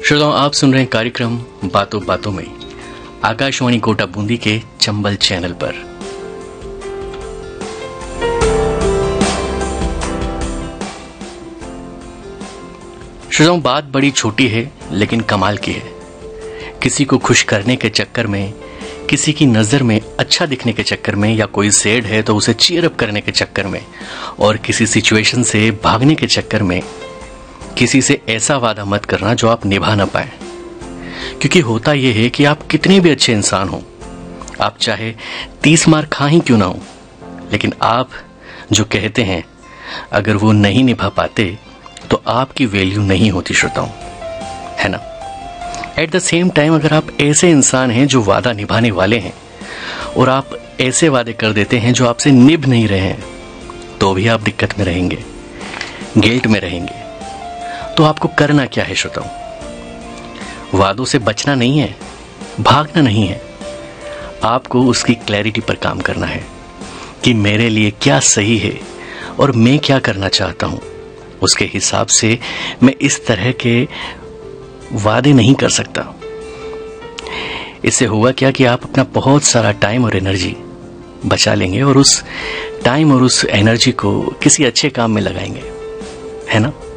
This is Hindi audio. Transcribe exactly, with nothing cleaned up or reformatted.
श्रोताओं, आप सुन रहे हैं कार्यक्रम बातों बातों में आकाशवाणी कोटा बूंदी के चंबल चैनल पर। श्रोताओं, बात बड़ी छोटी है लेकिन कमाल की है। किसी को खुश करने के चक्कर में, किसी की नजर में अच्छा दिखने के चक्कर में, या कोई सैड है तो उसे चीयर अप करने के चक्कर में, और किसी सिचुएशन से भागने के चक्कर में किसी से ऐसा वादा मत करना जो आप निभा ना पाए। क्योंकि होता यह है कि आप कितने भी अच्छे इंसान हो, आप चाहे तीस मार खा ही क्यों ना हो, लेकिन आप जो कहते हैं अगर वो नहीं निभा पाते तो आपकी वैल्यू नहीं होती श्रोताओं, है ना। एट द सेम टाइम अगर आप ऐसे इंसान हैं जो वादा निभाने वाले हैं और आप ऐसे वादे कर देते हैं जो आपसे निभ नहीं रहे हैं, तो भी आप दिक्कत में रहेंगे, गिल्ट में रहेंगे। तो आपको करना क्या है श्रोताओं? वादों से बचना नहीं है, भागना नहीं है, आपको उसकी क्लैरिटी पर काम करना है कि मेरे लिए क्या सही है और मैं क्या करना चाहता हूं। उसके हिसाब से मैं इस तरह के वादे नहीं कर सकता। इससे होगा क्या कि आप अपना बहुत सारा टाइम और एनर्जी बचा लेंगे और उस टाइम और उस एनर्जी को किसी अच्छे काम में लगाएंगे, है ना।